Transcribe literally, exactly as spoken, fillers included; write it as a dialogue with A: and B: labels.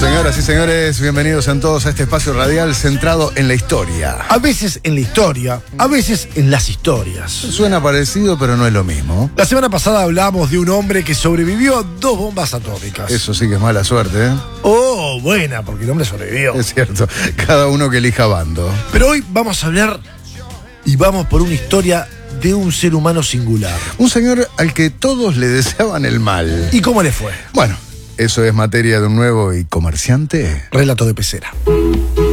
A: Señoras y señores, bienvenidos a todos a este espacio radial centrado en la historia.
B: A veces en la historia, a veces en las historias.
A: Suena parecido, pero no es lo mismo.
B: La semana pasada hablamos de un hombre que sobrevivió a dos bombas atómicas.
A: Eso sí que es mala suerte, ¿eh?
B: Oh, buena, porque el hombre sobrevivió.
A: Es cierto, cada uno que elija bando.
B: Pero hoy vamos a hablar y vamos por una historia de un ser humano singular.
A: Un señor al que todos le deseaban el mal.
B: ¿Y cómo le fue?
A: Bueno, eso es materia de un nuevo y comerciante
B: Relato de Pecera.